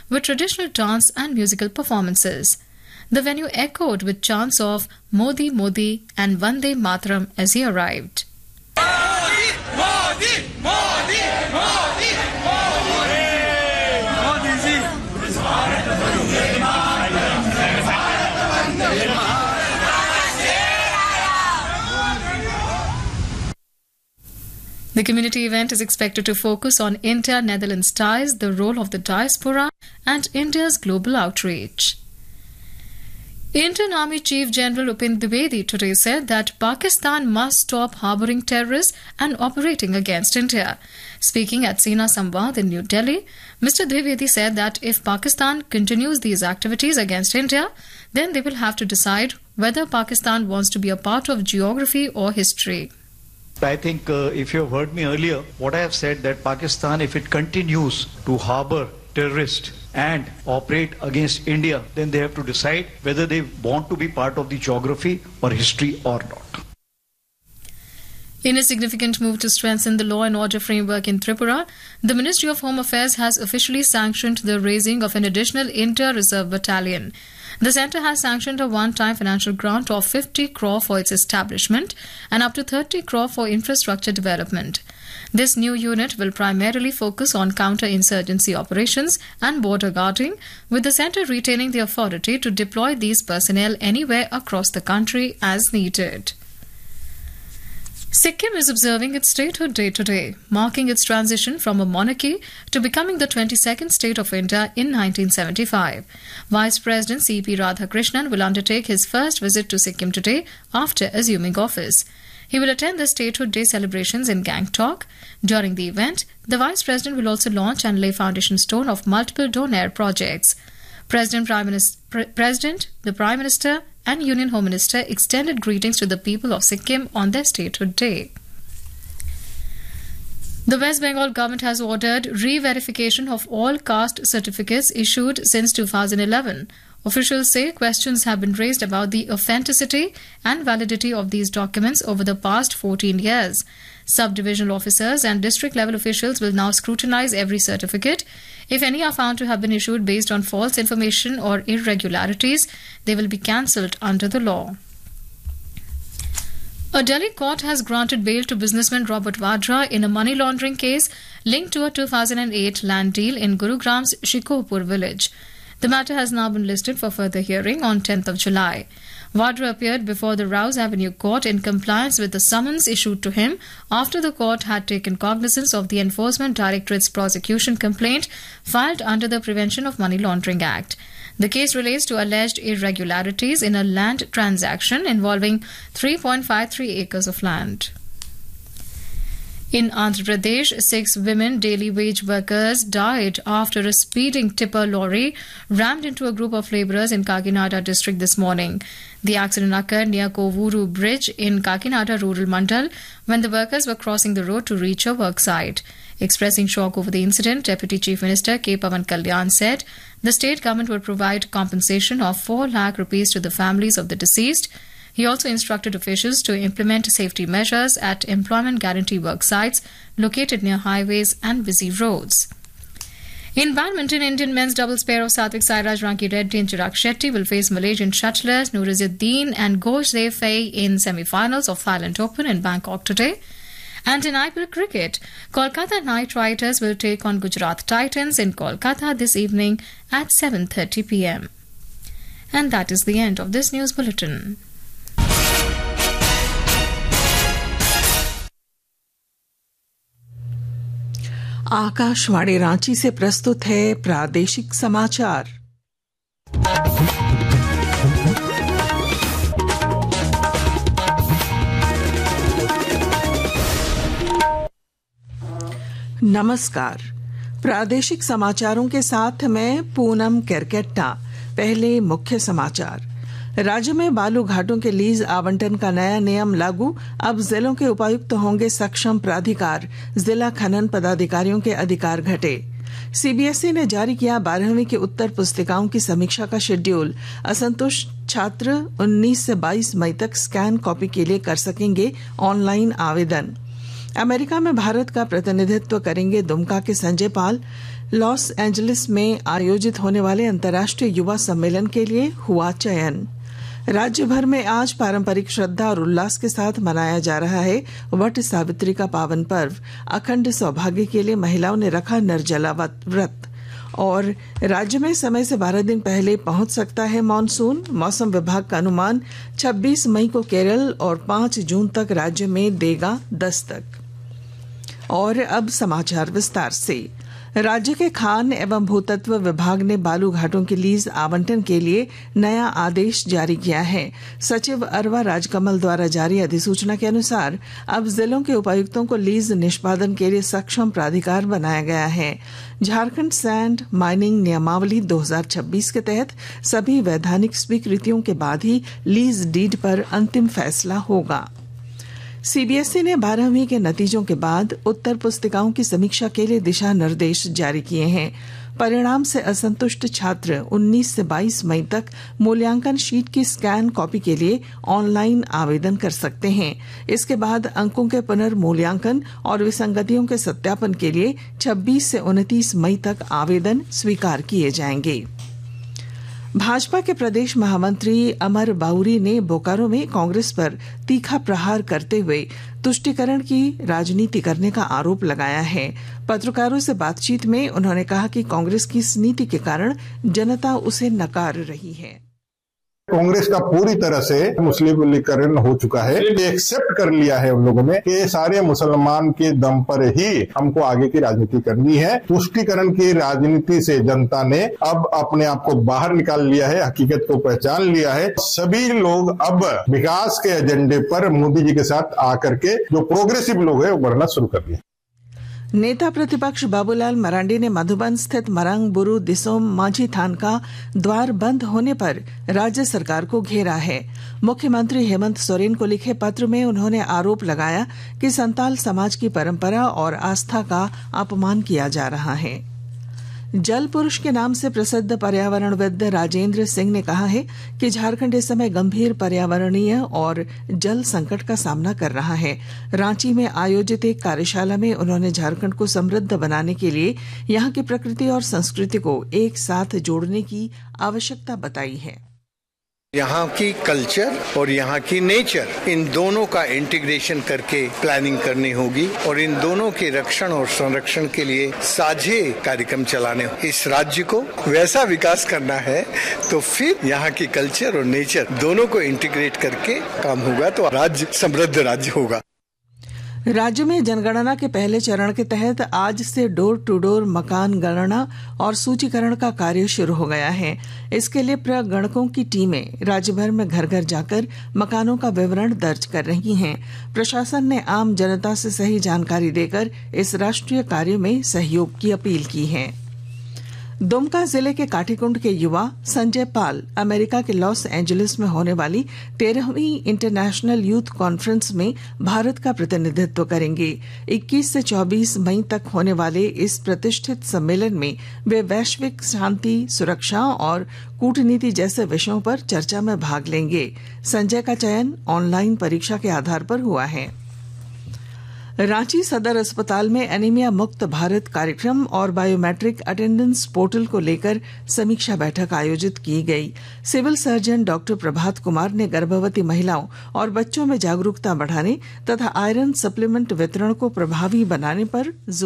with traditional dance and musical performances. The venue echoed with chants of Modi Modi and Vande Mataram as he arrived. The community event is expected to focus on India-Netherlands ties, the role of the diaspora, and India's global outreach. Indian Army Chief General Upendra Dwivedi today said that Pakistan must stop harbouring terrorists and operating against India. Speaking at Sena Samvad in New Delhi, Mr. Dwivedi said that if Pakistan continues these activities against India, then they will have to decide whether Pakistan wants to be a part of geography or history. I think if you have heard me earlier, what I have said that Pakistan, if it continues to harbour terrorists and operate against India, then they have to decide whether they want to be part of the geography or history or not. In a significant move to strengthen the law and order framework in Tripura, the Ministry of Home Affairs has officially sanctioned the raising of an additional Inter-Reserve Battalion. The centre has sanctioned a one-time financial grant of 50 crore for its establishment and up to 30 crore for infrastructure development. This new unit will primarily focus on counter-insurgency operations and border guarding, with the centre retaining the authority to deploy these personnel anywhere across the country as needed. Sikkim is observing its statehood day today, marking its transition from a monarchy to becoming the 22nd state of India in 1975. Vice President C.P. Radhakrishnan will undertake his first visit to Sikkim today after assuming office. He will attend the statehood day celebrations in Gangtok. During the event, the Vice President will also launch and lay foundation stone of multiple Donair projects. President, the Prime Minister and Union Home Minister extended greetings to the people of Sikkim on their statehood day. The West Bengal government has ordered re-verification of all caste certificates issued since 2011. Officials say questions have been raised about the authenticity and validity of these documents over the past 14 years. Subdivisional officers and district-level officials will now scrutinize every certificate. If any are found to have been issued based on false information or irregularities, they will be cancelled under the law. A Delhi court has granted bail to businessman Robert Vadra in a money laundering case linked to a 2008 land deal in Gurugram's Shikopur village. The matter has now been listed for further hearing on 10th of July. Vadra appeared before the Rouse Avenue Court in compliance with the summons issued to him after the court had taken cognizance of the Enforcement Directorate's prosecution complaint filed under the Prevention of Money Laundering Act. The case relates to alleged irregularities in a land transaction involving 3.53 acres of land. In Andhra Pradesh, 6 women daily wage workers died after a speeding tipper lorry rammed into a group of labourers in Kakinada district this morning. The accident occurred near Kovuru Bridge in Kakinada Rural Mandal when the workers were crossing the road to reach a work site. Expressing shock over the incident, Deputy Chief Minister K. Pawan Kalyan said the state government will provide compensation of 4 lakh rupees to the families of the deceased. He also instructed officials to implement safety measures at employment guarantee work sites located near highways and busy roads. In badminton, Indian men's doubles pair of Satvik Sairaj Ranki Reddy and Chirag Shetty will face Malaysian shuttlers Nurizzuddin and Ghosh Zefei in semi-finals of Thailand Open in Bangkok today. And in IPL cricket, Kolkata Knight Riders will take on Gujarat Titans in Kolkata this evening at 7:30 p.m. And that is the end of this news bulletin. Akashvani Ranchi से प्रस्तुत है प्रादेशिक समाचार। नमस्कार, प्रादेशिक समाचारों के साथ मैं पूनम केरकेट्टा। पहले मुख्य समाचार। राज्य में बालू घाटों के लीज आवंटन का नया नियम लागू। अब जिलों के उपायुक्त होंगे सक्षम प्राधिकार। जिला खनन पदाधिकारियों के अधिकार घटे। सीबीएसई ने जारी किया 12वीं की उत्तर पुस्तिकाओं की समीक्षा का शेड्यूल। असंतुष्ट छात्र 19 से 22 मई तक स्कैन कॉपी के लिए कर सकेंगे ऑनलाइन आवेदन। अमेरिका में भारत का प्रतिनिधित्व करेंगे दुमका के संजय पाल। लॉस एंजलिस में आयोजित होने वाले अंतर्राष्ट्रीय युवा सम्मेलन के लिए हुआ चयन। राज्य भर में आज पारंपरिक श्रद्धा और उल्लास के साथ मनाया जा रहा है वट सावित्री का पावन पर्व। अखंड सौभाग्य के लिए महिलाओं ने रखा निर्जला व्रत। और राज्य में समय से 12 दिन पहले पहुंच सकता है मानसून। मौसम विभाग का अनुमान 26 मई को केरल और 5 जून तक राज्य में देगा दस्तक। और अब समाचार विस्तार से। राज्य के खान एवं भूतत्व विभाग ने बालू घाटों की लीज आवंटन के लिए नया आदेश जारी किया है। सचिव अरवा राजकमल द्वारा जारी अधिसूचना के अनुसार अब जिलों के उपायुक्तों को लीज निष्पादन के लिए सक्षम प्राधिकार बनाया गया है। झारखंड सैंड माइनिंग नियमावली 2026 के तहत सभी वैधानिक स्वीकृतियों के बाद ही लीज डीड पर अंतिम फैसला होगा। सीबीएसई ने 12वीं के नतीजों के बाद उत्तर पुस्तिकाओं की समीक्षा के लिए दिशा निर्देश जारी किए हैं। परिणाम से असंतुष्ट छात्र 19 से 22 मई तक मूल्यांकन शीट की स्कैन कॉपी के लिए ऑनलाइन आवेदन कर सकते हैं। इसके बाद अंकों के पुनर्मूल्यांकन और विसंगतियों के सत्यापन के लिए 26 से 29 मई तक आवेदन स्वीकार किए जाएंगे। भाजपा के प्रदेश महामंत्री अमर बाउरी ने बोकारो में कांग्रेस पर तीखा प्रहार करते हुए तुष्टीकरण की राजनीति करने का आरोप लगाया है। पत्रकारों से बातचीत में उन्होंने कहा कि कांग्रेस की इस नीति के कारण जनता उसे नकार रही है। कांग्रेस का पूरी तरह से मुस्लिमीकरण हो चुका है। एक्सेप्ट कर लिया है उन लोगों ने कि सारे मुसलमान के दम पर ही हमको आगे की राजनीति करनी है। तुष्टीकरण की राजनीति से जनता ने अब अपने आप को बाहर निकाल लिया है, हकीकत को पहचान लिया है। सभी लोग अब विकास के एजेंडे पर मोदी जी के साथ आकर के जो प्रोग्रेसिव लोग हैं वो बढ़ना शुरू कर दिया। नेता प्रतिपक्ष बाबूलाल मरांडी ने मधुबन स्थित मरंग बुरु दिसोम माझी थान का द्वार बंद होने पर राज्य सरकार को घेरा है। मुख्यमंत्री हेमंत सोरेन को लिखे पत्र में उन्होंने आरोप लगाया कि संताल समाज की परंपरा और आस्था का अपमान किया जा रहा है। जल पुरुष के नाम से प्रसिद्ध पर्यावरणविद राजेंद्र सिंह ने कहा है कि झारखंड इस समय गंभीर पर्यावरणीय और जल संकट का सामना कर रहा है। रांची में आयोजित एक कार्यशाला में उन्होंने झारखंड को समृद्ध बनाने के लिए यहां की प्रकृति और संस्कृति को एक साथ जोड़ने की आवश्यकता बताई है। यहाँ की कल्चर और यहाँ की नेचर, इन दोनों का इंटीग्रेशन करके प्लानिंग करनी होगी और इन दोनों के रक्षण और संरक्षण के लिए साझे कार्यक्रम चलाने। इस राज्य को वैसा विकास करना है तो फिर यहाँ की कल्चर और नेचर दोनों को इंटीग्रेट करके काम होगा तो राज्य समृद्ध राज्य होगा। राज्य में जनगणना के पहले चरण के तहत आज से डोर टू डोर मकान गणना और सूचीकरण का कार्य शुरू हो गया है। इसके लिए प्रगणकों की टीमें राज्य भर में घर घर जाकर मकानों का विवरण दर्ज कर रही हैं। प्रशासन ने आम जनता से सही जानकारी देकर इस राष्ट्रीय कार्य में सहयोग की अपील की है। दुमका जिले के काठीकुंड के युवा संजय पाल अमेरिका के लॉस एंजलिस में होने वाली 13वीं इंटरनेशनल यूथ कॉन्फ्रेंस में भारत का प्रतिनिधित्व करेंगे। 21 से 24 मई तक होने वाले इस प्रतिष्ठित सम्मेलन में वे वैश्विक शांति, सुरक्षा और कूटनीति जैसे विषयों पर चर्चा में भाग लेंगे। संजय का चयन ऑनलाइन परीक्षा के आधार पर हुआ है। रांची सदर अस्पताल में एनीमिया मुक्त भारत कार्यक्रम और बायोमेट्रिक अटेंडेंस पोर्टल को लेकर समीक्षा बैठक आयोजित की गई। Civil surgeon doctor Prabhat Kumar ने गर्भवती महिलाओं और बच्चों में जागरूकता बढ़ाने तथा आयरन सप्लीमेंट वितरण को प्रभावी बनाने पर जोर